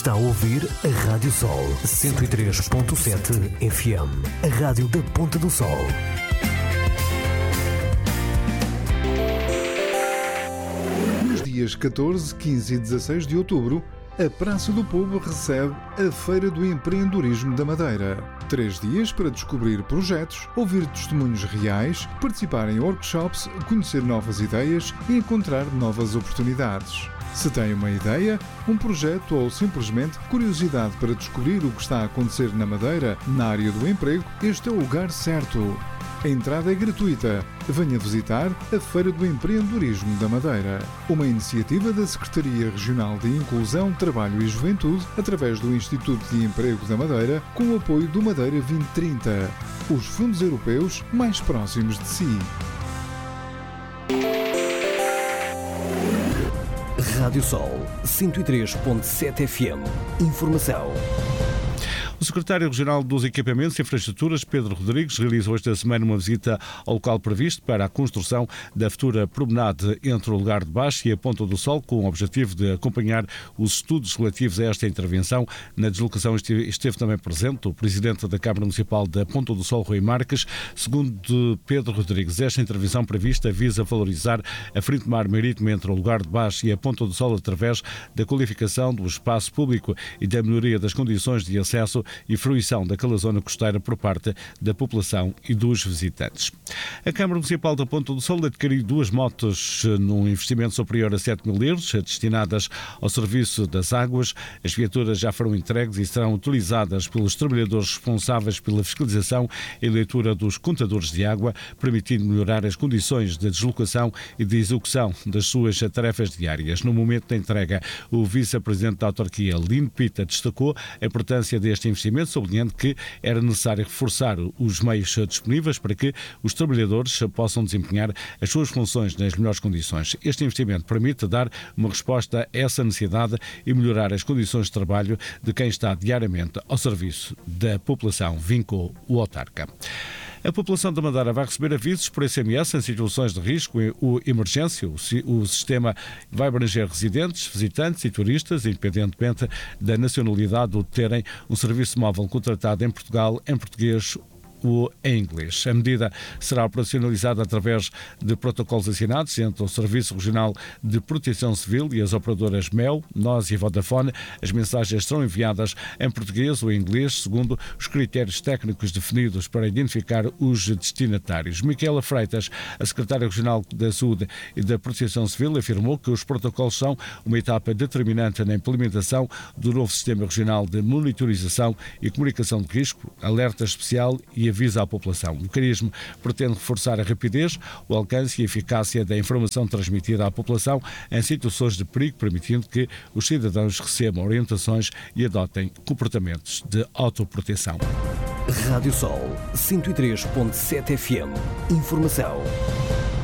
Está a ouvir a Rádio Sol 103.7 FM, a rádio da Ponta do Sol. Nos dias 14, 15 e 16 de outubro, a Praça do Povo recebe a Feira do Empreendedorismo da Madeira. 3 dias para descobrir projetos, ouvir testemunhos reais, participar em workshops, conhecer novas ideias e encontrar novas oportunidades. Se tem uma ideia, um projeto ou simplesmente curiosidade para descobrir o que está a acontecer na Madeira, na área do emprego, este é o lugar certo. A entrada é gratuita. Venha visitar a Feira do Empreendedorismo da Madeira, uma iniciativa da Secretaria Regional de Inclusão, Trabalho e Juventude, através do Instituto de Emprego da Madeira, com o apoio do Madeira 2030, os fundos europeus mais próximos de si. Rádio Sol 103.7 FM. Informação. O secretário regional dos Equipamentos e Infraestruturas, Pedro Rodrigues, realizou esta semana uma visita ao local previsto para a construção da futura promenade entre o Lugar de Baixo e a Ponta do Sol, com o objetivo de acompanhar os estudos relativos a esta intervenção. Na deslocação esteve também presente o presidente da Câmara Municipal da Ponta do Sol, Rui Marques. Segundo Pedro Rodrigues, esta intervenção prevista visa valorizar a frente de mar marítimo entre o Lugar de Baixo e a Ponta do Sol através da qualificação do espaço público e da melhoria das condições de acesso e fruição daquela zona costeira por parte da população e dos visitantes. A Câmara Municipal da Ponta do Sol adquiriu 2 motos num investimento superior a 7 mil euros, destinadas ao serviço das águas. As viaturas já foram entregues e serão utilizadas pelos trabalhadores responsáveis pela fiscalização e leitura dos contadores de água, permitindo melhorar as condições de deslocação e de execução das suas tarefas diárias. No momento da entrega, o vice-presidente da autarquia, Lino Pita, destacou a importância deste investimento, sublinhando que era necessário reforçar os meios disponíveis para que os trabalhadores possam desempenhar as suas funções nas melhores condições. Este investimento permite dar uma resposta a essa necessidade e melhorar as condições de trabalho de quem está diariamente ao serviço da população, vincou o autarca. A população da Madeira vai receber avisos por SMS em situações de risco ou emergência. O sistema vai abranger residentes, visitantes e turistas, independentemente da nacionalidade ou de terem um serviço móvel contratado em Portugal, em português ou em inglês. A medida será operacionalizada através de protocolos assinados entre o Serviço Regional de Proteção Civil e as operadoras Mel, NOS e Vodafone. As mensagens serão enviadas em português ou em inglês, segundo os critérios técnicos definidos para identificar os destinatários. Micaela Freitas, a secretária regional da Saúde e da Proteção Civil, afirmou que os protocolos são uma etapa determinante na implementação do novo Sistema Regional de Monitorização e Comunicação de Risco, alerta especial e avisa à população. O mecanismo pretende reforçar a rapidez, o alcance e a eficácia da informação transmitida à população em situações de perigo, permitindo que os cidadãos recebam orientações e adotem comportamentos de autoproteção. Rádio Sol 103.7 FM. Informação.